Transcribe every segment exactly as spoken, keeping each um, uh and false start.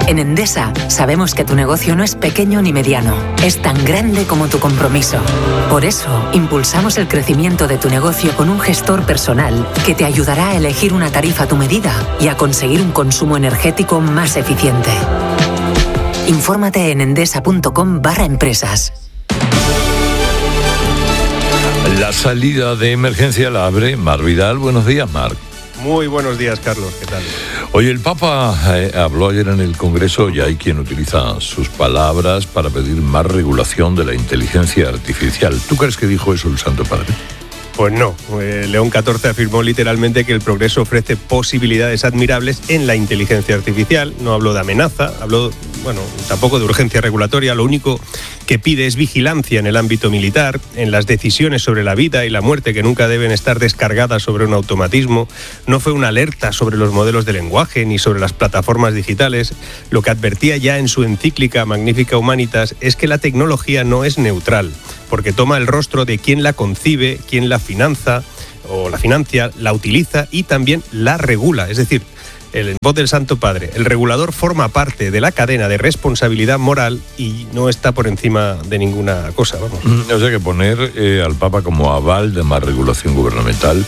En Endesa sabemos que tu negocio no es pequeño ni mediano, es tan grande como tu compromiso. Por eso, impulsamos el crecimiento de tu negocio con un gestor personal que te ayudará a elegir una tarifa a tu medida y a conseguir un consumo energético más eficiente. Infórmate en endesa.com barra empresas. La salida de emergencia la abre Mar Vidal. Buenos días, Mar. Muy buenos días, Carlos. ¿Qué tal? Oye, el Papa eh, habló ayer en el Congreso y hay quien utiliza sus palabras para pedir más regulación de la inteligencia artificial. ¿Tú crees que dijo eso el Santo Padre? Pues no. Eh, León catorce afirmó literalmente que el progreso ofrece posibilidades admirables en la inteligencia artificial. No habló de amenaza, habló, bueno, tampoco de urgencia regulatoria. Lo único que pide es vigilancia en el ámbito militar, en las decisiones sobre la vida y la muerte, que nunca deben estar descargadas sobre un automatismo. No fue una alerta sobre los modelos de lenguaje ni sobre las plataformas digitales. Lo que advertía ya en su encíclica Magnifica Humanitas es que la tecnología no es neutral, porque toma el rostro de quien la concibe, quien la finanza o la financia, la utiliza y también la regula. Es decir, en voz del Santo Padre, el regulador forma parte de la cadena de responsabilidad moral y no está por encima de ninguna cosa. Vamos. O sea que poner eh, al Papa como aval de más regulación gubernamental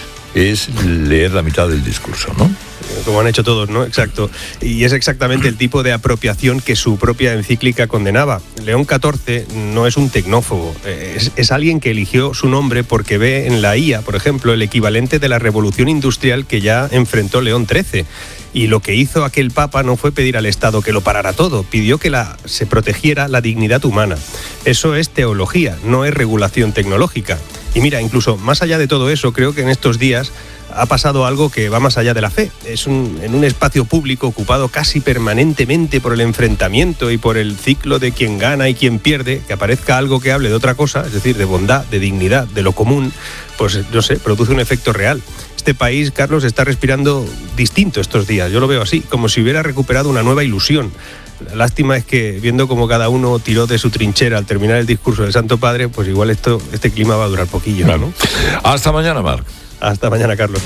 es leer la mitad del discurso, ¿no? Como han hecho todos, ¿no? Exacto. Y es exactamente el tipo de apropiación que su propia encíclica condenaba. León catorce no es un tecnófobo, es, es alguien que eligió su nombre porque ve en la I A, por ejemplo, el equivalente de la revolución industrial que ya enfrentó León trece. Y lo que hizo aquel Papa no fue pedir al Estado que lo parara todo, pidió que la, se protegiera la dignidad humana. Eso es teología, no es regulación tecnológica. Y mira, incluso más allá de todo eso, creo que en estos días ha pasado algo que va más allá de la fe. Es un, en un espacio público ocupado casi permanentemente por el enfrentamiento y por el ciclo de quien gana y quien pierde, que aparezca algo que hable de otra cosa, es decir, de bondad, de dignidad, de lo común, pues no sé, produce un efecto real. Este país, Carlos, está respirando distinto estos días, yo lo veo así, como si hubiera recuperado una nueva ilusión. La lástima es que, viendo cómo cada uno tiró de su trinchera al terminar el discurso del Santo Padre, pues igual esto, este clima va a durar poquillo, claro, ¿no? Hasta mañana, Marc. Hasta mañana, Carlos.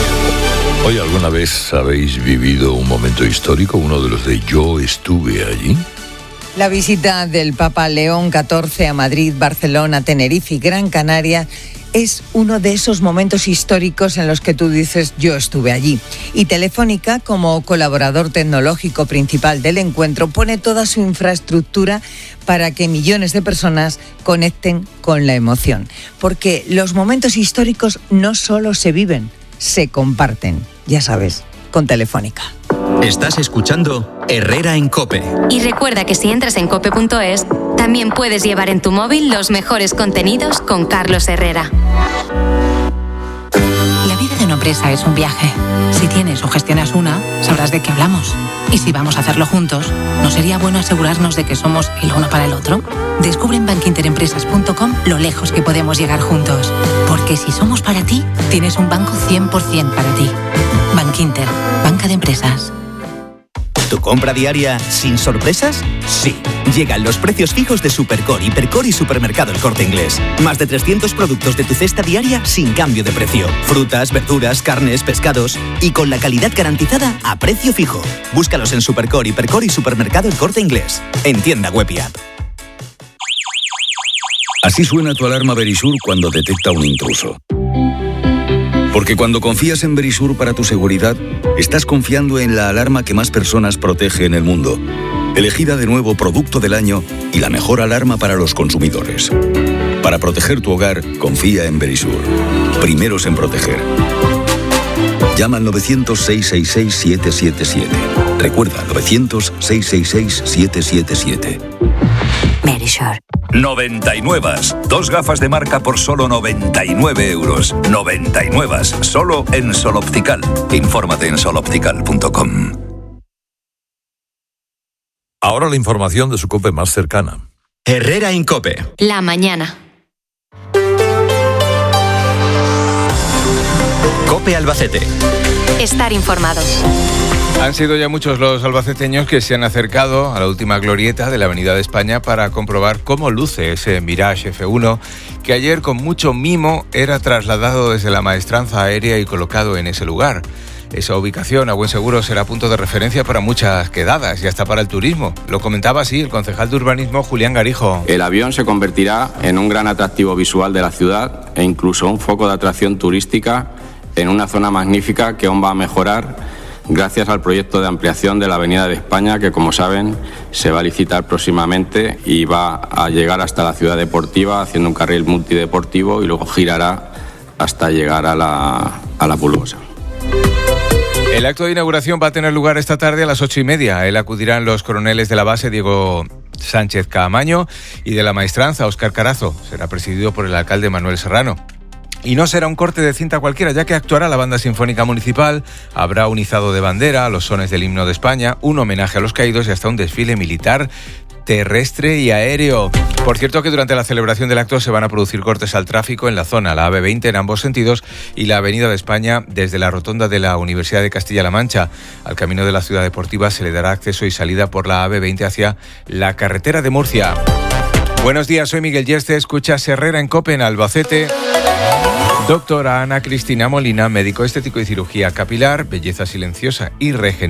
Oye, ¿alguna vez habéis vivido un momento histórico, uno de los de yo estuve allí? La visita del Papa León catorce a Madrid, Barcelona, Tenerife y Gran Canaria es uno de esos momentos históricos en los que tú dices yo estuve allí. Y Telefónica, como colaborador tecnológico principal del encuentro, pone toda su infraestructura para que millones de personas conecten con la emoción. Porque los momentos históricos no solo se viven, se comparten. Ya sabes, con Telefónica. Estás escuchando Herrera en COPE. Y recuerda que si entras en cope punto es, también puedes llevar en tu móvil los mejores contenidos con Carlos Herrera. La vida de una empresa es un viaje. Si tienes o gestionas una, sabrás de qué hablamos. Y si vamos a hacerlo juntos, ¿no sería bueno asegurarnos de que somos el uno para el otro? Descubre en bankinter empresas punto com lo lejos que podemos llegar juntos. Porque si somos para ti, tienes un banco cien por ciento para ti. Bankinter, banca de empresas. ¿Tu compra diaria sin sorpresas? Sí. Llegan los precios fijos de Supercore, Hipercore y Supermercado El Corte Inglés. Más de trescientos productos de tu cesta diaria sin cambio de precio. Frutas, verduras, carnes, pescados y con la calidad garantizada a precio fijo. Búscalos en Supercore, Hipercore y Supermercado El Corte Inglés. En tienda web y app. Así suena tu alarma Verisur cuando detecta un intruso. Porque cuando confías en Verisur para tu seguridad, estás confiando en la alarma que más personas protege en el mundo. Elegida de nuevo Producto del Año y la mejor alarma para los consumidores. Para proteger tu hogar, confía en Verisur. Primeros en proteger. Llama al novecientos, seiscientos sesenta y seis, siete siete siete. Recuerda, novecientos, seiscientos sesenta y seis, siete siete siete. Verisur. noventa y nueve. Dos gafas de marca por solo noventa y nueve euros. noventa y nueve. Solo en Sol Optical. Infórmate en sol optical punto com. Ahora la información de su COPE más cercana. Herrera en COPE. La mañana. COPE Albacete. Estar informado. Han sido ya muchos los albaceteños que se han acercado a la última glorieta de la Avenida de España para comprobar cómo luce ese Mirage F uno que ayer con mucho mimo era trasladado desde la maestranza aérea y colocado en ese lugar. esa ubicación a buen seguro será punto de referencia para muchas quedadas y hasta para el turismo. Lo comentaba así el concejal de urbanismo Julián Garijo. El avión se convertirá en un gran atractivo visual de la ciudad e incluso un foco de atracción turística en una zona magnífica que aún va a mejorar gracias al proyecto de ampliación de la Avenida de España, que como saben se va a licitar próximamente y va a llegar hasta la ciudad deportiva haciendo un carril multideportivo y luego girará hasta llegar a la, a la Pulgosa. El acto de inauguración va a tener lugar esta tarde a las ocho y media. Él acudirán los coroneles de la base Diego Sánchez Caamaño y de la Maestranza Óscar Carazo. Será presidido por el alcalde Manuel Serrano. Y no será un corte de cinta cualquiera, ya que actuará la Banda Sinfónica Municipal, habrá un izado de bandera, los sones del himno de España, un homenaje a los caídos y hasta un desfile militar terrestre y aéreo. Por cierto que durante la celebración del acto se van a producir cortes al tráfico en la zona, la A B veinte en ambos sentidos y la Avenida de España desde la rotonda de la Universidad de Castilla-La Mancha. Al camino de la Ciudad Deportiva se le dará acceso y salida por la A B veinte hacia la carretera de Murcia. Buenos días, soy Miguel Yeste, escuchas Herrera en COPE en Albacete. Doctora Ana Cristina Molina, médico estético y cirugía capilar, belleza silenciosa y regenerativa.